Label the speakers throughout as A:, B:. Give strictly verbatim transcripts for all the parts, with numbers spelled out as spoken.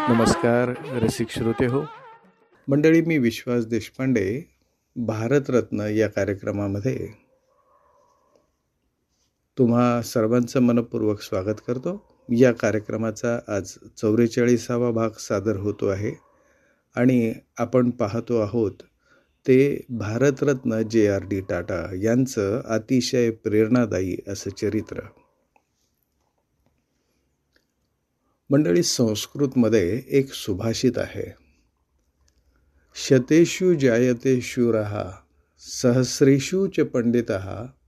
A: नमस्कार रसिक श्रोते हो. मंडळी, मी विश्वास देशपांडे भारतरत्न या कार्यक्रमामध्ये तुम्हा सर्वांचं मनपूर्वक स्वागत करतो. या कार्यक्रमाचा आज चौवेचाळीसावा भाग सादर होतो आहे आणि आपण पाहतो आहोत ते भारतरत्न जे आर डी टाटा यांचं अतिशय प्रेरणादायी असं चरित्र. मंडळी, संस्कृतमध्ये एक सुभाषित आहे, शतेषु जायते शूरः सहस्रेषु च पंडितः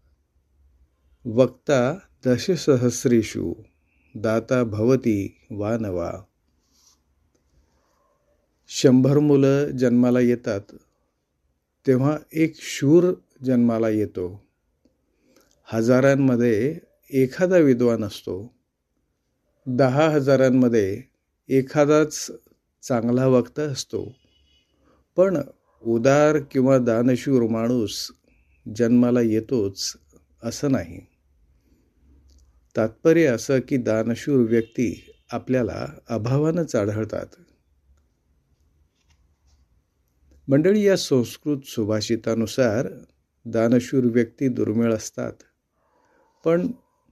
A: वक्ता दशसहस्रेषु दाता भवति वा न वा. शंभर मुलं जन्माला येतात तेव्हा एक शूर जन्माला येतो. हजारांमध्ये एखादा विद्वान असतो. दहा हजारांमध्ये एखादाच चांगला वक्ता असतो. पण उदार किंवा दानशूर माणूस जन्माला येतोच असं नाही. तात्पर्य असं की दानशूर व्यक्ती आपल्याला अभावानंच आढळतात. मंडळी, या संस्कृत सुभाषितानुसार दानशूर व्यक्ती दुर्मिळ असतात. पण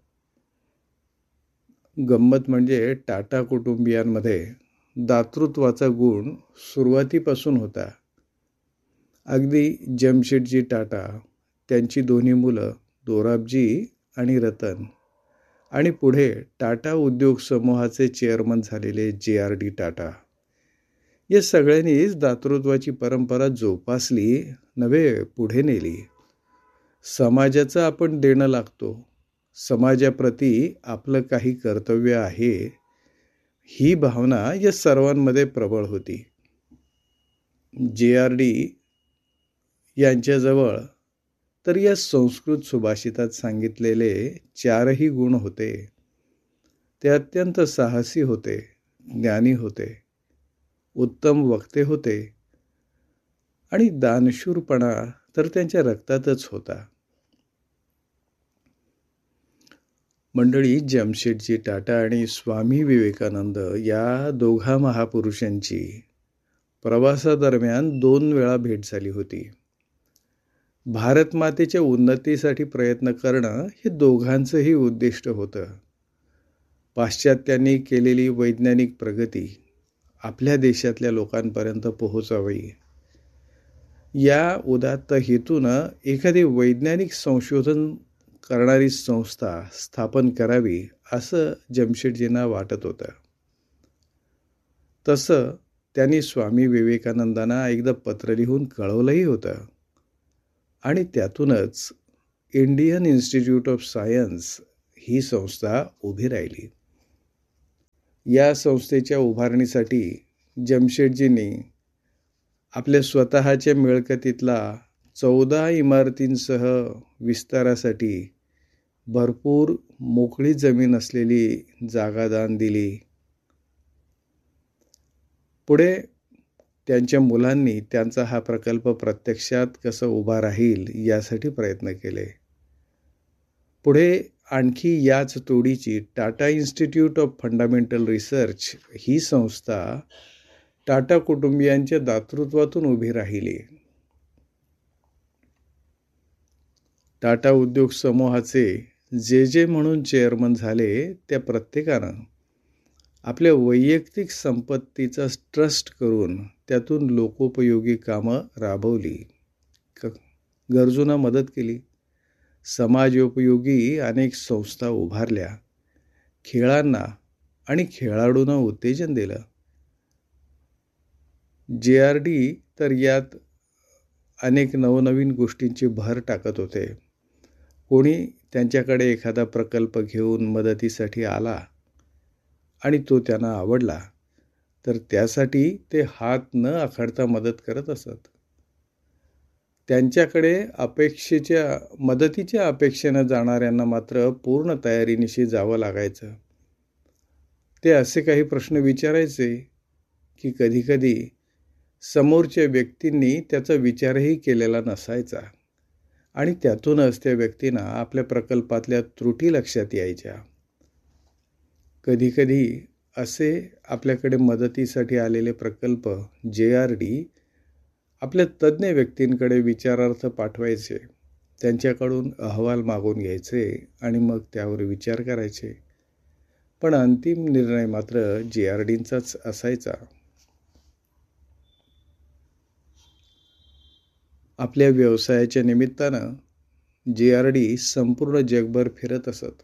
A: गंमत म्हणजे टाटा कुटुंबियांमध्ये दातृत्वाचा गुण सुरुवातीपासून होता. अगदी जमशेदजी टाटा, त्यांची दोन्ही मुलं दोराबजी आणि रतन, आणि पुढे टाटा उद्योग समूहाचे चेअरमन झालेले जे आर डी टाटा, या सगळ्यांनीच दातृत्वाची परंपरा जोपासली नव्हे पुढे नेली. समाजाचं आपण देणं लागतो, समाजाप्रती आपलं काही कर्तव्य आहे, ही भावना या सर्वांमध्ये प्रबळ होती. जे आर डी यांच्याजवळ तर या संस्कृत सुभाषितात सांगितलेले चारही गुण होते. ते अत्यंत साहसी होते, ज्ञानी होते, उत्तम वक्ते होते आणि दानशूरपणा तर त्यांच्या रक्तातच होता. मंडळी, जमशेदजी टाटा आणि स्वामी विवेकानंद या दोघा महापुरुषांची प्रवासादरम्यान दोन वेळा भेट झाली होती. भारतमातेच्या उन्नतीसाठी प्रयत्न करणं हे दोघांचंही उद्दिष्ट होतं. पाश्चात्यांनी केलेली वैज्ञानिक प्रगती आपल्या देशातल्या लोकांपर्यंत पोहोचावी, या उदात्त हेतूनं एखादी वैज्ञानिक संशोधन करणारी संस्था स्थापन करावी असं जमशेदजींना वाटत होतं. तसं त्यांनी स्वामी विवेकानंदांना एकदा पत्र लिहून कळवलंही होतं आणि त्यातूनच इंडियन इन्स्टिट्यूट ऑफ सायन्स ही संस्था उभी राहिली. या संस्थेच्या उभारणीसाठी जमशेदजींनी आपल्या स्वतःच्या मिळकतीतला चौदा इमारतींसह विस्तारासाठी भरपूर मोकळी जमीन असलेली जागा दान दिली. पुढे त्यांच्या मुलांनी त्यांचा हा प्रकल्प प्रत्यक्षात कसा उभा राहील यासाठी प्रयत्न केले. पुढे आणखी याच तोडीची Tata institute of fundamental research ही संस्था टाटा कुटुंबियांच्या दातृत्वातून उभी राहिली. टाटा उद्योग समूहाचे जे जे म्हणून चेअरमन झाले त्या प्रत्येकानं आपल्या वैयक्तिक संपत्तीचा ट्रस्ट करून त्यातून लोकोपयोगी कामं राबवली, गरजूंना मदत केली, समाजोपयोगी अनेक संस्था उभारल्या, खेळांना आणि खेळाडूंना उत्तेजन दिलं. जे आर डी तर यात अनेक नवनवीन गोष्टींची भर टाकत होते. कोणी त्यांच्याकडे एखादा प्रकल्प घेऊन मदतीसाठी आला आणि तो त्यांना आवडला तर त्यासाठी ते हात न आखडता मदत करत असत. त्यांच्याकडे अपेक्षेच्या मदतीच्या अपेक्षेनं जाणाऱ्यांना मात्र पूर्ण तयारीनिशी जावं लागायचं. ते असे काही प्रश्न विचारायचे की कधीकधी समोरच्या व्यक्तींनी त्याचा विचारही केलेला नसायचा आणि त्यातूनच त्या व्यक्तींना आपल्या प्रकल्पातल्या त्रुटी लक्षात यायच्या. कधीकधी असे आपल्याकडे मदतीसाठी आलेले प्रकल्प जे आर डी आपल्या तज्ज्ञ व्यक्तींकडे विचारार्थ पाठवायचे, त्यांच्याकडून अहवाल मागून घ्यायचे आणि मग त्यावर विचार करायचे. पण अंतिम निर्णय मात्र जे आर डींचाच असायचा. आपल्या व्यवसायाच्या निमित्तानं जे आर डी संपूर्ण जगभर फिरत असत.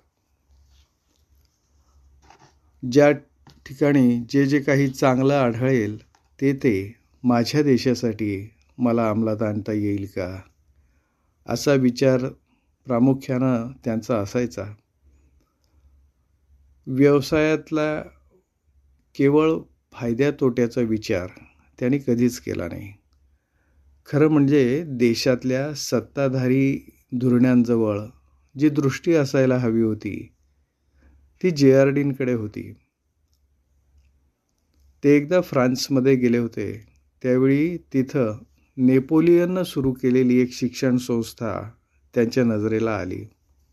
A: ज्या ठिकाणी जे जे काही चांगलं आढळेल ते ते माझ्या देशासाठी मला अंमलात आणता येईल का, असा विचार प्रामुख्यानं त्यांचा असायचा. व्यवसायातला केवळ फायद्या तोट्याचा विचार त्यांनी कधीच केला नाही. खरं म्हणजे देशातल्या सत्ताधारी धुरण्यांजवळ जी दृष्टी असायला हवी होती ती जे आर डींकडे होती. ते एकदा फ्रान्समध्ये गेले होते. त्यावेळी तिथं नेपोलियननं सुरू केलेली एक शिक्षण संस्था त्यांच्या नजरेला आली.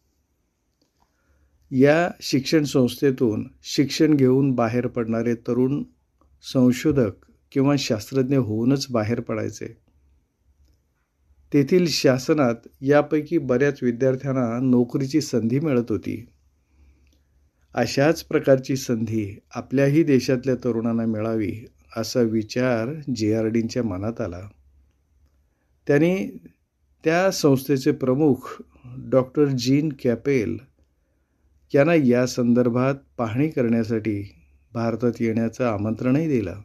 A: या शिक्षण संस्थेतून शिक्षण घेऊन बाहेर पडणारे तरुण संशोधक किंवा शास्त्रज्ञ होऊनच बाहेर पडायचे. तेथील शासनात यापैकी बऱ्याच विद्यार्थ्यांना नोकरीची संधी मिळत होती. अशाच प्रकारची संधी आपल्याही देशातल्या तरुणांना मिळावी असा विचार जे आर डींच्या मनात आला. त्यांनी त्या संस्थेचे प्रमुख डॉक्टर जीन कॅपेल यांना या संदर्भात पाहणी करण्यासाठी भारतात येण्याचं आमंत्रणही दिलं.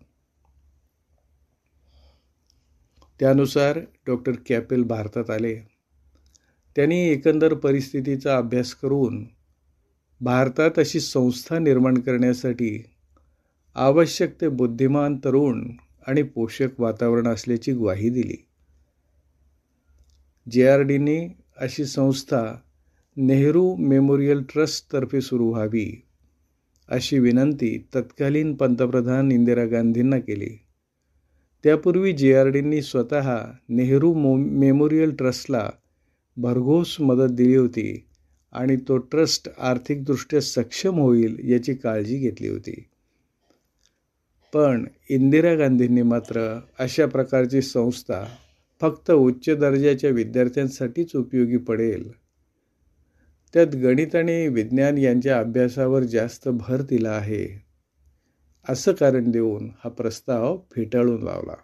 A: त्यानुसार डॉक्टर कॅपेल भारतात आले. त्यांनी एकंदर परिस्थितीचा अभ्यास करून भारतात अशी संस्था निर्माण करण्यासाठी आवश्यक ते बुद्धिमान तरुण आणि पोषक वातावरण असल्याची ग्वाही दिली. जे आर डींनी अशी संस्था नेहरू मेमोरियल ट्रस्टतर्फे सुरू व्हावी अशी विनंती तत्कालीन पंतप्रधान इंदिरा गांधींना केली. त्यापूर्वी जे आर डींनी स्वतः नेहरू मो मेमोरियल ट्रस्टला भरघोस मदत दिली होती आणि तो ट्रस्ट आर्थिकदृष्ट्या सक्षम होईल याची काळजी घेतली होती. पण इंदिरा गांधींनी मात्र अशा प्रकारची संस्था फक्त उच्च दर्जाच्या विद्यार्थ्यांसाठीच उपयोगी पडेल, त्यात गणित आणि विज्ञान यांच्या अभ्यासावर जास्त भर दिला आहे, असं कारण देऊन हा प्रस्ताव फेटाळून लावला.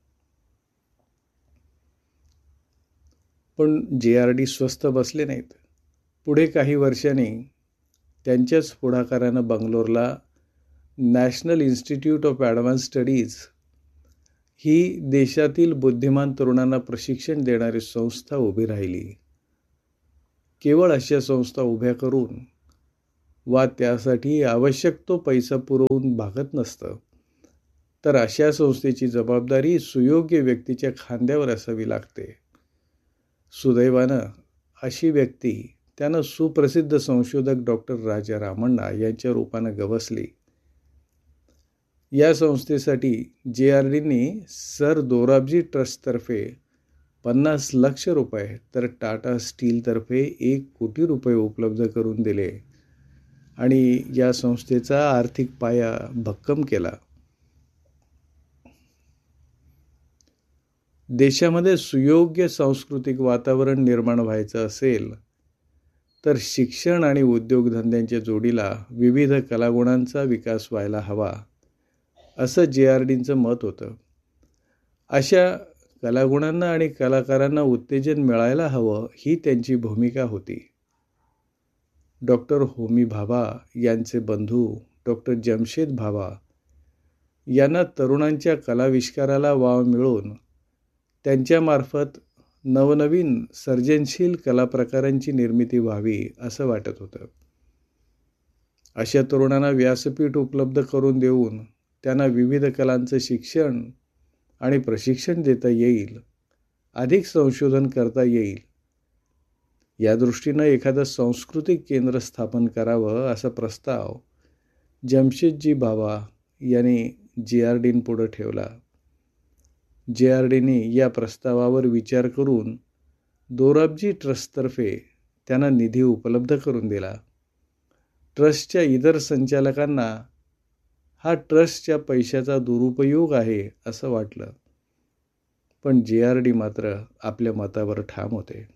A: पण जे आर डी स्वस्थ बसले नाहीत. पुढे काही वर्षांनी त्यांच्याच पुढाकारानं बंगलोरला national institute of advance studies ही देशातील बुद्धिमान तरुणांना प्रशिक्षण देणारी संस्था उभी राहिली. केवळ अशा संस्था उभ्या करून वा त्यासाठी आवश्यक तो पैसा पुरवून भागत नसतं, तर अशा संस्थेची जबाबदारी सुयोग्य व्यक्तीच्या खांद्यावर असावी लागते. सुदैवानं अशी व्यक्ती त्यानं सुप्रसिद्ध संशोधक डॉक्टर राजा रामण्णा यांच्या रूपानं गवसली. या संस्थेसाठी जे आर डींनी सर दोराबजी ट्रस्टतर्फे पन्नास लक्ष रुपये तर टाटा स्टीलतर्फे एक कोटी रुपये उपलब्ध करून दिले आणि या संस्थेचा आर्थिक पाया भक्कम केला. देशामध्ये सुयोग्य सांस्कृतिक वातावरण निर्माण व्हायचं असेल तर शिक्षण आणि उद्योगधंद्यांच्या जोडीला विविध कलागुणांचा विकास व्हायला हवा, असं जे आर डींचं मत होतं. अशा कलागुणांना आणि कलाकारांना उत्तेजन मिळायला हवं ही त्यांची भूमिका होती. डॉक्टर होमी भाभा यांचे बंधू डॉक्टर जमशेद भाभा यांना तरुणांच्या कलाविष्काराला वाव मिळून त्यांच्यामार्फत नवनवीन सर्जनशील कलाप्रकारांची निर्मिती व्हावी असं वाटत होतं. अशा तरुणांना व्यासपीठ उपलब्ध करून देऊन त्यांना विविध कलांचं शिक्षण आणि प्रशिक्षण देता येईल, अधिक संशोधन करता येईल, या दृष्टीनं एखादं सांस्कृतिक केंद्र स्थापन करावं असा प्रस्ताव जमशेदजी भाभा यांनी जे आर डींपुढं ठेवला. जे आर डींनी या प्रस्तावावर विचार करून दोराबजी ट्रस्टतर्फे त्यांना निधी उपलब्ध करून दिला. ट्रस्टच्या इतर संचालकांना हा ट्रस्टच्या पैशाचा दुरुपयोग आहे असं वाटलं. पण जे आर डी मात्र आपल्या मतावर ठाम होते.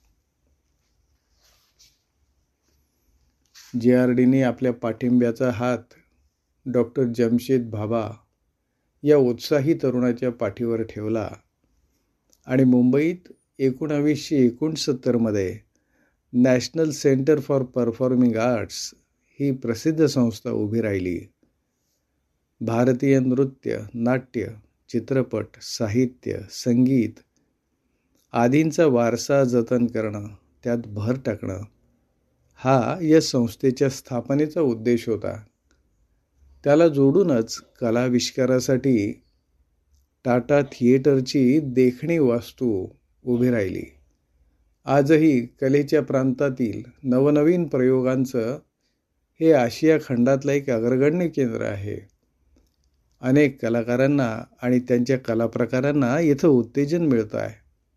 A: जे आर डीने आपल्या पाठिंब्याचा हात डॉक्टर जमशेद भाभा या उत्साही तरुणाच्या पाठीवर ठेवला आणि मुंबईत एकोणावीसशे एकोणसत्तरमध्ये national centre for performing arts ही प्रसिद्ध संस्था उभी राहिली. भारतीय नृत्य, नाट्य, चित्रपट, साहित्य, संगीत आदींचा वारसा जतन करणं, त्यात भर टाकणं हा या संस्थेच्या स्थापनेचा उद्देश होता. त्याला जोडूनच कलाविष्कारासाठी टाटा थिएटरची देखणी वास्तू उभी राहिली. आजही कलेच्या प्रांतातील नवनवीन प्रयोगांचं हे आशिया खंडातलं एक अग्रगण्य केंद्र आहे. अनेक कलाकारांना आणि त्यांच्या कलाप्रकारांना इथं उत्तेजन मिळतं आहे.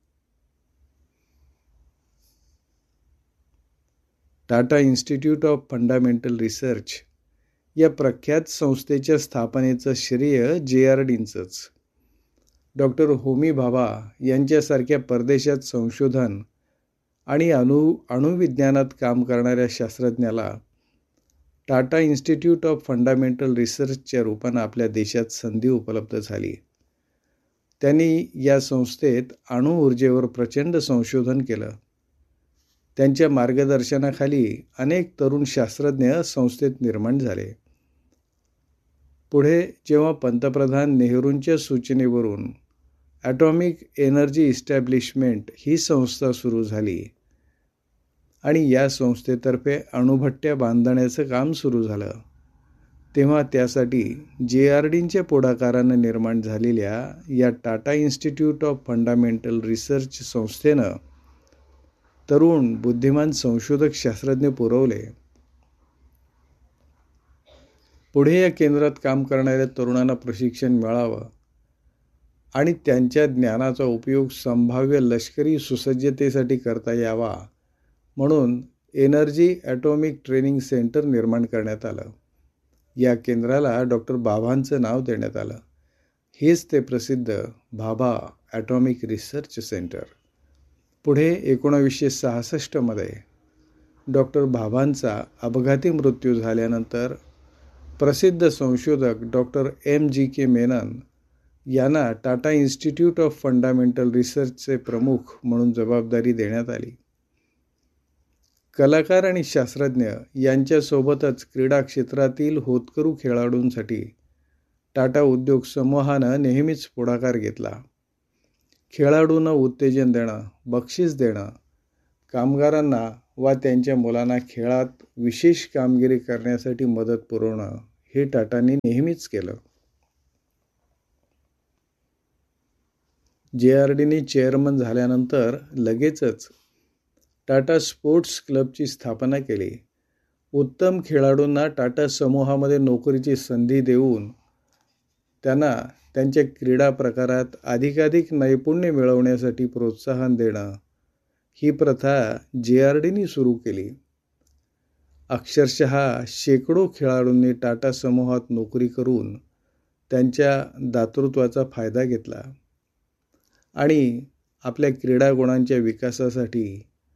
A: Tata institute of fundamental research या प्रख्यात संस्थेच्या स्थापनेचं श्रेय जे आर डींचंच. डॉक्टर होमी भाभा यांच्यासारख्या परदेशात संशोधन आणि अणु अणुविज्ञानात काम करणाऱ्या शास्त्रज्ञाला टाटा इन्स्टिट्यूट ऑफ फंडामेंटल रिसर्चच्या रूपानं आपल्या देशात संधी उपलब्ध झाली. त्यांनी या संस्थेत अणुऊर्जेवर प्रचंड संशोधन केलं. त्यांच्या मार्गदर्शनाखाली अनेक तरुण शास्त्रज्ञ संस्थेत निर्माण झाले. पुढे जेव्हा पंतप्रधान नेहरूंच्या सूचनेवरून ॲटॉमिक एनर्जी इस्टॅब्लिशमेंट ही संस्था सुरू झाली आणि या संस्थेतर्फे अणुभट्ट्या बांधण्याचं काम सुरू झालं, तेव्हा त्यासाठी जे आर डींच्या पुढाकारानं निर्माण झालेल्या या Tata institute of fundamental research संस्थेनं तरुण बुद्धिमान संशोधक शास्त्रज्ञ पुरवले. पुढे या केंद्रात काम करणाऱ्या तरुणांना प्रशिक्षण मिळावं आणि त्यांच्या ज्ञानाचा उपयोग संभाव्य लष्करी सुसज्जतेसाठी करता यावा म्हणून एनर्जी ॲटॉमिक ट्रेनिंग सेंटर निर्माण करण्यात आलं. या केंद्राला डॉक्टर भाभांचं नाव देण्यात आलं. हेच ते प्रसिद्ध भाभा ॲटॉमिक रिसर्च सेंटर. पुढे एकोणावीसशे सहासष्टमध्ये डॉक्टर भाभांचा अपघाती मृत्यू झाल्यानंतर प्रसिद्ध संशोधक डॉक्टर एम जी के मेनन यांना टाटा इन्स्टिट्यूट ऑफ फंडामेंटल रिसर्चचे प्रमुख म्हणून जबाबदारी देण्यात आली. कलाकार आणि शास्त्रज्ञ यांच्यासोबतच क्रीडा क्षेत्रातील होतकरू खेळाडूंसाठी टाटा उद्योग समूहानं नेहमीच पुढाकार घेतला. खेळाडूंना उत्तेजन देणं, बक्षीस देणं, कामगारांना वा त्यांच्या मुलांना खेळात विशेष कामगिरी करण्यासाठी मदत पुरवणं हे टाटांनी नेहमीच केलं. जे आर डीने चेअरमन झाल्यानंतर लगेचच टाटा स्पोर्ट्स क्लबची स्थापना केली. उत्तम खेळाडूंना टाटा समूहामध्ये नोकरीची संधी देऊन त्यांना त्यांच्या क्रीडा प्रकारात अधिकाधिक नैपुण्य मिळवण्यासाठी प्रोत्साहन देणं ही प्रथा जे आर डीने सुरू केली. अक्षरशः शेकडो खेळाडूंनी टाटा समूहात नोकरी करून त्यांच्या दातृत्वाचा फायदा घेतला आणि आपल्या क्रीडा गुणांच्या विकासासाठी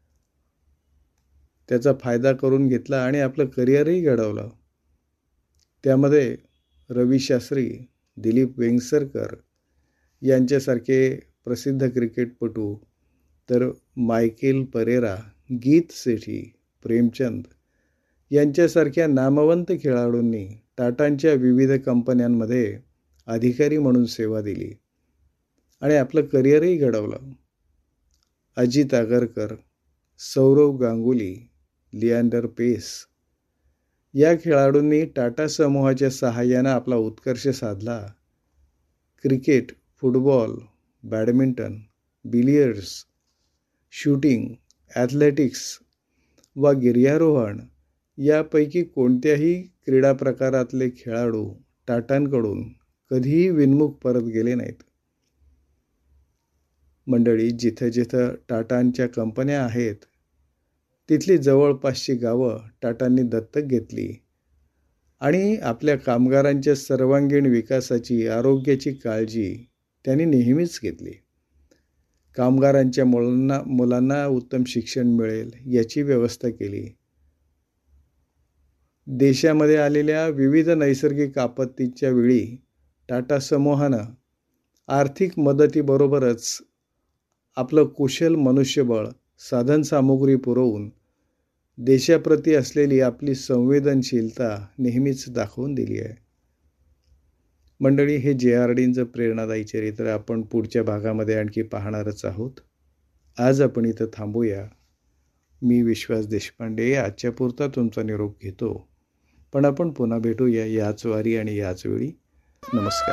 A: त्याचा फायदा करून घेतला आणि आपलं करिअरही घडवलं. त्यामध्ये रवी शास्त्री, दिलीप वेंगसरकर यांच्यासारखे प्रसिद्ध क्रिकेटपटू, तर मायकेल परेरा, गीत सेठी, प्रेमचंद यांच्यासारख्या नामवंत खेळाडूंनी टाटांच्या विविध कंपन्यांमध्ये अधिकारी म्हणून सेवा दिली आणि आपलं करिअरही घडवलं. अजित आगरकर, सौरव गांगुली, लिएंडर पेस या खेळाडूंनी टाटा समूहाच्या सहाय्यानं आपला उत्कर्ष साधला. Cricket, football, badminton, billiards, shooting, athletics वा गिर्यारोहण यापैकी कोणत्याही क्रीडा प्रकारातले खेळाडू टाटांकडून कधीही विनमुख परत गेले नाहीत. मंडळी, जिथं जिथं टाटांच्या कंपन्या आहेत तिथली जवळपासची गावं टाटांनी दत्तक घेतली आणि आपल्या कामगारांच्या सर्वांगीण विकासाची, आरोग्याची काळजी त्यांनी नेहमीच घेतली. कामगारांच्या मुलांना मुलांना उत्तम शिक्षण मिळेल याची व्यवस्था केली. देशामध्ये आलेल्या विविध नैसर्गिक आपत्तीच्या वेळी टाटा समूहानं आर्थिक मदतीबरोबरच आपलं कुशल मनुष्यबळ, साधनसामुग्री पुरवून देशाप्रती असलेली आपली संवेदनशीलता नेहमीच दाखवून दिली आहे. मंडळी, हे जे आर डींचं प्रेरणादायी चरित्र आपण पुढच्या भागामध्ये आणखी पाहणारच आहोत. आज आपण इथं थांबूया. मी विश्वास देशपांडे आजच्या पुरता तुमचा निरोप घेतो. पण आपण पुन्हा भेटूया याच वारी आणि याच वेळी. नमस्कार.